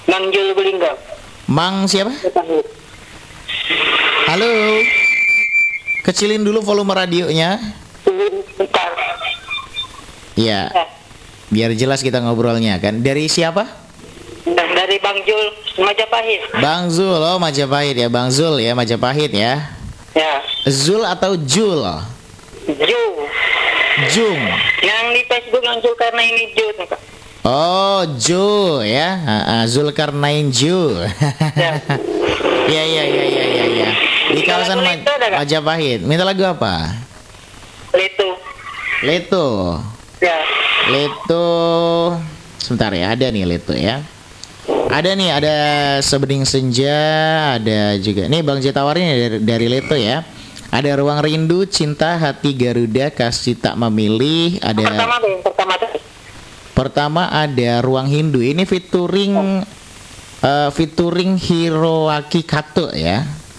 Bang Jul Bulingga. Mang siapa? Halo. Kecilin dulu volume radionya. Bentar. Iya. Biar jelas kita ngobrolnya kan. Dari siapa? Dari Bang Jul Majapahit. Bang Zul, oh Majapahit ya. Bang Zul ya, Majapahit ya. Ya. Zul atau Jul? Ju. Jung. Yang di Facebook yang Zulkarnain Ju. Oh, Ju ya. Zulkarnain Ju. Ya. Ya. Di kawasan lagu Leto ada nggak? Majapahit. Minta lagu apa? Leto. Leto. Ya. Leto. Sebentar ya, ada nih Leto ya. Ada nih, ada Sebening Senja, ada juga. Nih Bang Jetawarin dari Leto ya. Ada Ruang Rindu, Cinta, Hati Garuda, Kasih Tak Memilih. Ada pertama ada Ruang Hindu. Ini featuring Hiroaki Kato ya.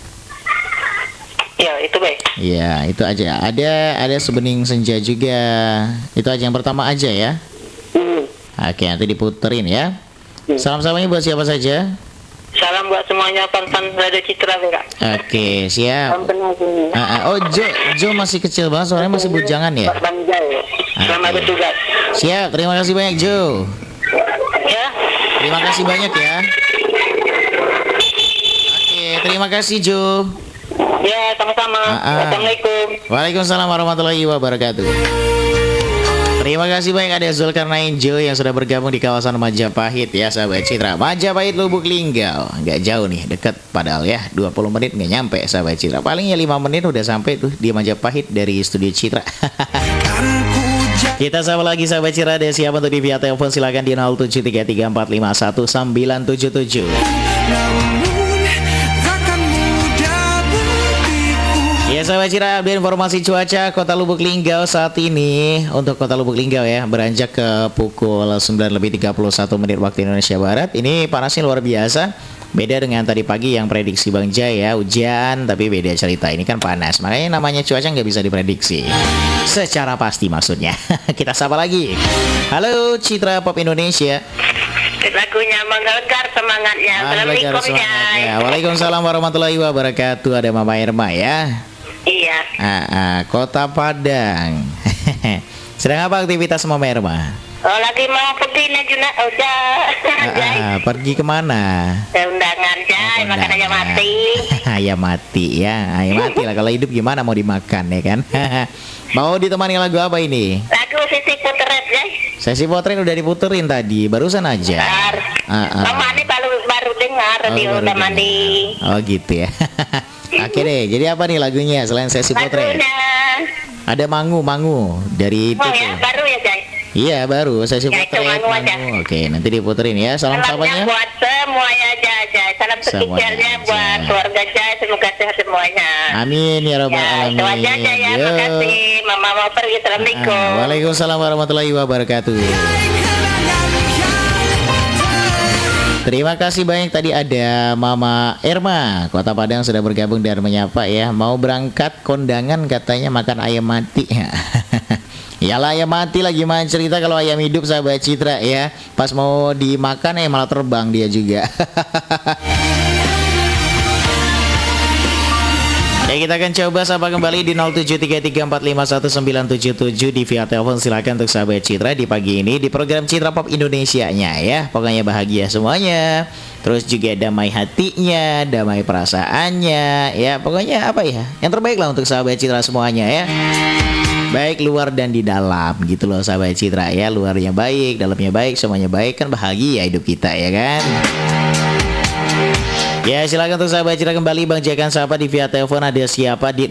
Ya, itu baik. Ya, itu aja. Ada Sebening Senja juga. Itu aja yang pertama aja ya. Oke, nanti diputerin ya. Salam-salamnya buat siapa saja? Salam buat semuanya Pantan Radio Citra Kak. Oke, siap. Sini. Oh, Jo masih kecil banget, soalnya masih bujangan ya. Bang Jai. Selamat bertugas. Siap, terima kasih banyak Jo. Ya. Terima kasih banyak ya. Oke, terima kasih Jo. Ya, sama-sama. Assalamualaikum. Waalaikumsalam warahmatullahi wabarakatuh. Terima kasih banyak ada Zulkarnain Jo yang sudah bergabung di kawasan Majapahit ya sahabat Citra. Majapahit Lubuk Linggau. Nggak jauh nih, dekat padahal ya. 20 menit nggak nyampe sahabat Citra. Paling ya 5 menit udah sampai tuh di Majapahit dari studio Citra. Kita sama lagi sahabat Citra. Ada siapa tuh di via telepon, silakan di 0733451977. Ya sahabat Cira, update informasi cuaca Kota Lubuk Linggau saat ini. Untuk Kota Lubuk Linggau ya, beranjak ke pukul 9:31 waktu Indonesia Barat. Ini panasnya luar biasa. Beda dengan tadi pagi yang prediksi Bang Jai ya, hujan tapi beda cerita. Ini kan panas, makanya namanya cuaca nggak bisa diprediksi secara pasti maksudnya. Kita sapa lagi. Halo Citra Pop Indonesia. Lagunya menggelegar semangatnya. Assalamualaikum Jai. Waalaikumsalam warahmatullahi wabarakatuh. Ada Mama Irma ya. Iya. Kota Padang. Sedang apa aktivitas Mama Irma? Oh, lagi mau pergi nih Juna. Pergi kemana? Undangan Jai, makan ayam mati. Ayam mati ya, ayam mati lah. Kalau hidup gimana mau dimakan ya kan? Mau ditemani lagu apa ini? Lagu Sisi Potret Jai. Sesi potret udah diputerin tadi, barusan aja. Mama ini baru dengar di udah mandi. Oh gitu ya. Oke deh, jadi apa nih lagunya selain sesi potret? Ada Mangu dari itu. Oh ya, baru ya Jai. Iya baru sesi Ya, potret Mangu aja. Oke, nanti diputerin ya. Salam Salamnya sapanya buat semuanya Jai. Salam spesialnya buat keluarga Jai, semoga sehat semuanya. Amin ya rabbal Ya, alamin. itu aja Jai ya, makasih. Mama mau pergi, assalamualaikum. Waalaikumsalam warahmatullahi wabarakatuh. Terima kasih banyak, tadi ada Mama Irma Kota Padang sudah bergabung dan menyapa ya. Mau berangkat kondangan katanya makan ayam mati. Yalah ayam mati lah, gimana cerita kalau ayam hidup sahabat Citra ya. Pas mau dimakan malah terbang dia juga. Ya kita akan coba sapa kembali di 0733451977 di via telepon. Silakan untuk sahabat Citra di pagi ini di program Citra Pop Indonesianya ya. Pokoknya bahagia semuanya. Terus juga damai hatinya, damai perasaannya ya. Pokoknya apa ya, yang terbaik lah untuk sahabat Citra semuanya ya. Baik luar dan di dalam gitu loh sahabat Citra ya. Luarnya baik, dalamnya baik, semuanya baik, kan bahagia hidup kita ya kan. Ya silakan untuk sahabat Citra kembali Bang Jakan sapa di via telepon. Ada siapa di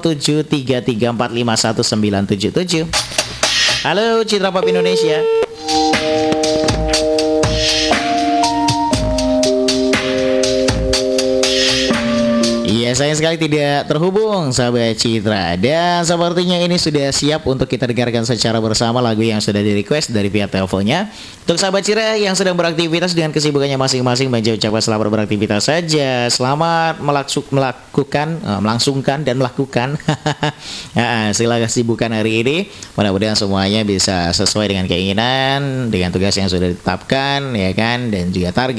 0733451977. Halo Citra Pop Indonesia. Iya sayang sekali tidak terhubung sahabat Citra. Dan sepertinya ini sudah siap untuk kita dengarkan secara bersama lagu yang sudah di request dari via teleponnya. Untuk sahabat Citra yang sedang beraktivitas dengan kesibukannya masing-masing, Bang Jai ucapkan selamat beraktivitas saja. Selamat melangsungkan dan melakukan segala kesibukan hari ini. Mudah-mudahan semuanya bisa sesuai dengan keinginan, dengan tugas yang sudah ditetapkan ya kan, dan juga target